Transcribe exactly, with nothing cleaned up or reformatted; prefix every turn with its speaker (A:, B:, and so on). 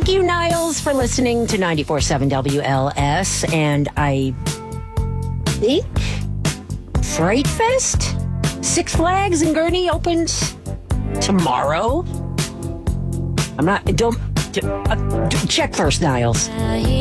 A: Thank you, Niles, for listening to ninety-four point seven W L S. And I think Fright Fest, Six Flags in Gurney opens tomorrow. I'm not, don't, uh, check first, Niles.